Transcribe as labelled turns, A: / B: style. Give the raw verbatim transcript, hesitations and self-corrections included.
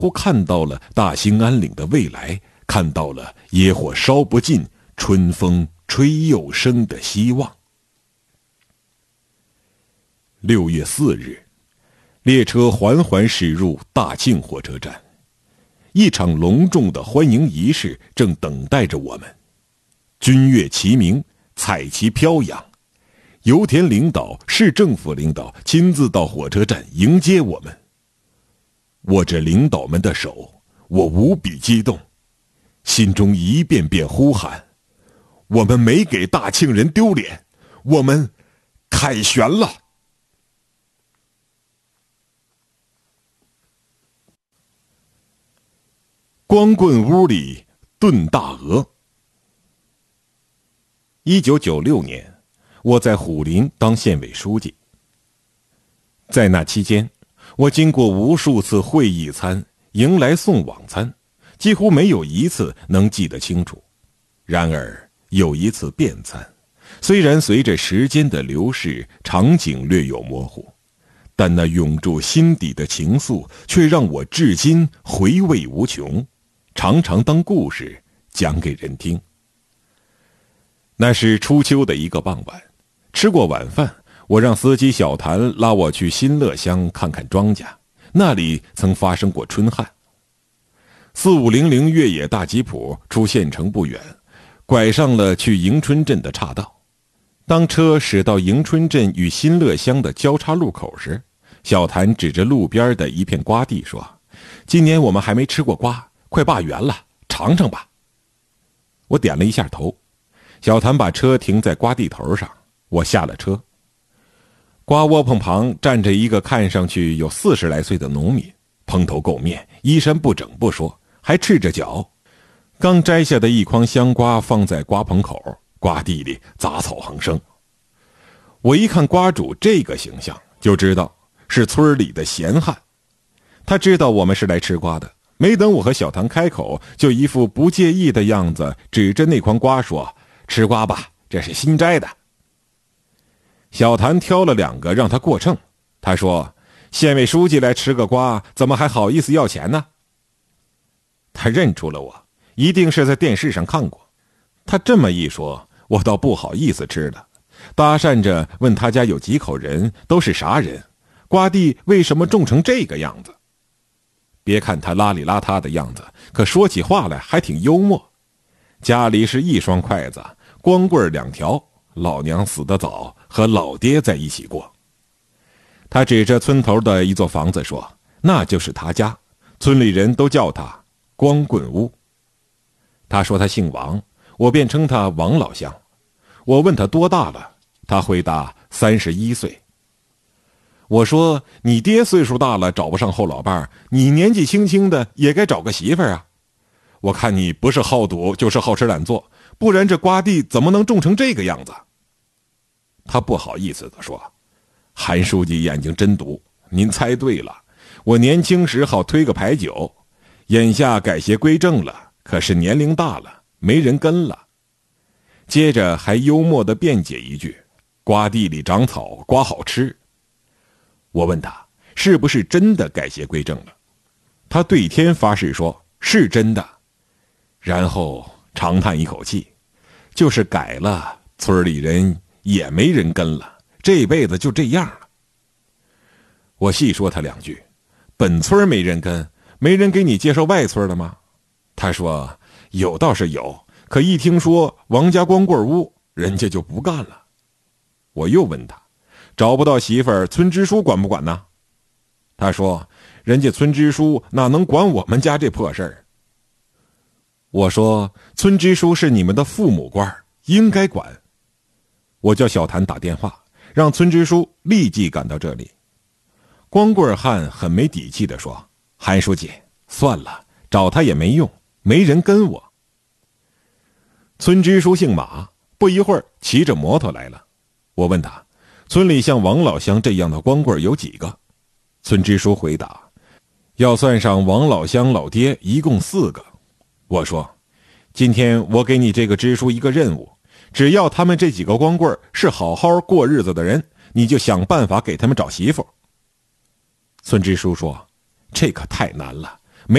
A: 乎看到了大兴安岭的未来，看到了野火烧不尽，春风吹又生的希望。六月四日，列车缓缓驶入大庆火车站，一场隆重的欢迎仪式正等待着我们。军乐齐鸣，彩旗飘扬，油田领导、市政府领导亲自到火车站迎接我们。握着领导们的手，我无比激动，心中一遍遍呼喊：我们没给大庆人丢脸，我们凯旋了。光棍屋里炖大鹅。一九九六年，我在虎林当县委书记。在那期间，我经过无数次会议餐、迎来送往餐，几乎没有一次能记得清楚。然而有一次便餐，虽然随着时间的流逝，场景略有模糊，但那涌注心底的情愫却让我至今回味无穷，常常当故事讲给人听。那是初秋的一个傍晚，吃过晚饭，我让司机小谭拉我去新乐乡看看庄稼，那里曾发生过春旱。四五零零越野大吉普出县城不远，拐上了去迎春镇的岔道。当车驶到迎春镇与新乐乡的交叉路口时，小谭指着路边的一片瓜地说：今年我们还没吃过瓜，快罢园了，尝尝吧。我点了一下头。小谭把车停在瓜地头上，我下了车。瓜窝棚旁站着一个看上去有四十来岁的农民，蓬头垢面，衣衫不整不说，还赤着脚。刚摘下的一筐香瓜放在瓜棚口，瓜地里杂草横生。我一看瓜主这个形象，就知道是村里的闲汉。他知道我们是来吃瓜的，没等我和小谭开口，就一副不介意的样子，指着那筐瓜说：吃瓜吧，这是新摘的。小谭挑了两个让他过秤，他说：县委书记来吃个瓜，怎么还好意思要钱呢？他认出了我，一定是在电视上看过。他这么一说，我倒不好意思吃了，搭讪着问他家有几口人，都是啥人，瓜地为什么种成这个样子。别看他邋里邋遢的样子，可说起话来还挺幽默。家里是一双筷子，光棍两条，老娘死得早，和老爹在一起过。他指着村头的一座房子说：那就是他家，村里人都叫他光棍屋。他说他姓王，我便称他王老乡。我问他多大了，他回答三十一岁。我说：你爹岁数大了找不上后老伴儿，你年纪轻轻的也该找个媳妇儿啊。我看你不是好赌就是好吃懒做，不然这瓜地怎么能种成这个样子？他不好意思地说：韩书记眼睛真毒，您猜对了，我年轻时好推个牌九，眼下改邪归正了，可是年龄大了，没人跟了。接着还幽默地辩解一句：瓜地里长草，瓜好吃。我问他是不是真的改邪归正了，他对天发誓说是真的，然后长叹一口气，就是改了，村里人也没人跟了，这辈子就这样了。我细说他两句：本村没人跟，没人给你介绍外村了吗？他说有倒是有，可一听说王家光棍屋，人家就不干了。我又问他找不到媳妇儿，村支书管不管呢？他说人家村支书哪能管我们家这破事儿。我说村支书是你们的父母官，应该管。我叫小谭打电话，让村支书立即赶到这里。光棍汉很没底气地说：韩书记，算了，找他也没用，没人跟我。村支书姓马，不一会儿骑着摩托来了。我问他村里像王老乡这样的光棍有几个？村支书回答：要算上王老乡老爹，一共四个。我说：今天我给你这个支书一个任务，只要他们这几个光棍是好好过日子的人，你就想办法给他们找媳妇。村支书说：这可太难了，